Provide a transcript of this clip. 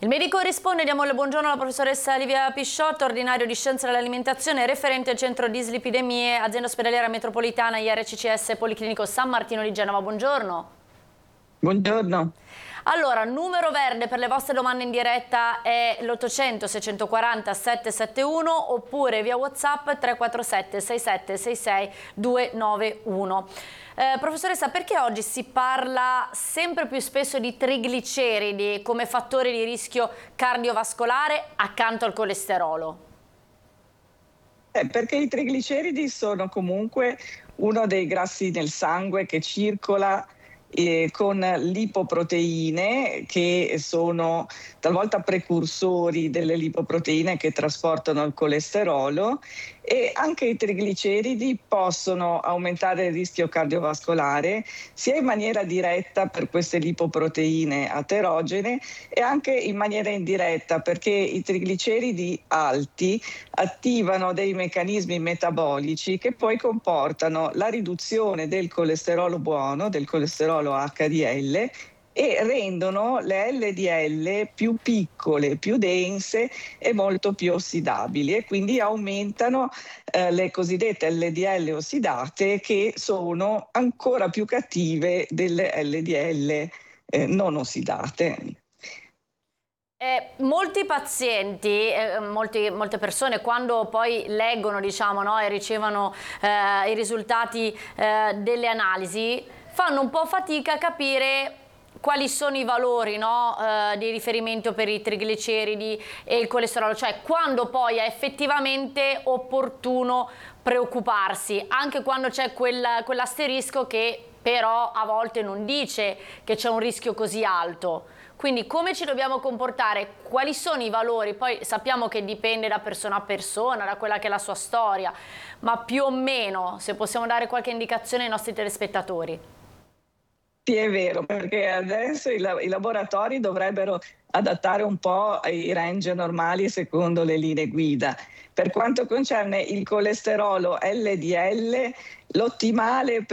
Il medico risponde, diamo il buongiorno alla professoressa Livia Pisciotto, ordinario di Scienze dell'Alimentazione, referente al centro dislipidemie, azienda ospedaliera metropolitana IRCCS Policlinico San Martino di Genova. Buongiorno. Buongiorno. Allora, numero verde per le vostre domande in diretta è l'800 640 771 oppure via WhatsApp 347 6766 291. Professoressa, perché oggi si parla sempre più spesso di trigliceridi come fattore di rischio cardiovascolare accanto al colesterolo? Perché i trigliceridi sono comunque uno dei grassi nel sangue che circola con lipoproteine che sono talvolta precursori delle lipoproteine che trasportano il colesterolo, e anche i trigliceridi possono aumentare il rischio cardiovascolare sia in maniera diretta per queste lipoproteine aterogene e anche in maniera indiretta, perché i trigliceridi alti attivano dei meccanismi metabolici che poi comportano la riduzione del colesterolo buono, del colesterolo HDL, e rendono le LDL più piccole, più dense e molto più ossidabili, e quindi aumentano le cosiddette LDL ossidate, che sono ancora più cattive delle LDL non ossidate. Molti pazienti, molte persone, quando poi leggono, diciamo, no, e ricevono i risultati delle analisi, fanno un po' fatica a capire quali sono i valori, no, di riferimento per i trigliceridi e il colesterolo, cioè quando poi è effettivamente opportuno preoccuparsi, anche quando c'è quell'asterisco che però a volte non dice che c'è un rischio così alto. Quindi come ci dobbiamo comportare? Quali sono i valori? Poi sappiamo che dipende da persona a persona, da quella che è la sua storia, ma più o meno, se possiamo dare qualche indicazione ai nostri telespettatori. Sì, è vero, perché adesso i laboratori dovrebbero adattare un po' i range normali secondo le linee guida. Per quanto concerne il colesterolo LDL, l'ottimale